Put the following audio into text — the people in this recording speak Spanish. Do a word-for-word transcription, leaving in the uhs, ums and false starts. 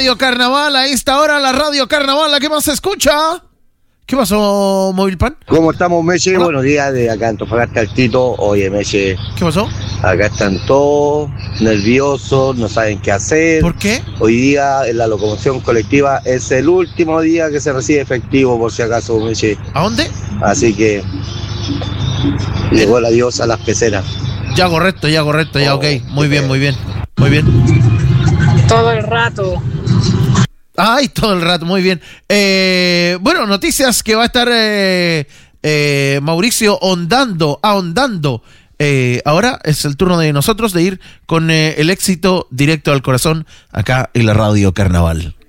Radio Carnaval, a esta hora la Radio Carnaval, la que más se escucha. ¿Qué pasó, Móvil Pan? ¿Cómo estamos, Meche? Hola. Buenos días, de acá Antofagasta al Tito. Oye, Meche. ¿Qué pasó? Acá están todos nerviosos, no saben qué hacer. ¿Por qué? Hoy día en la locomoción colectiva es el último día que se recibe efectivo, por si acaso, Meche. ¿A dónde? Así que llegó el adiós a las peceras. Ya correcto, ya correcto, ya oh, ok. Muy bien, muy bien, muy bien. Todo el rato. Ay, todo el rato, muy bien. Eh, bueno, noticias que va a estar eh, eh, Mauricio ahondando, ahondando. Eh, ahora es el turno de nosotros de ir con eh, el éxito directo al corazón acá en la Radio Carnaval.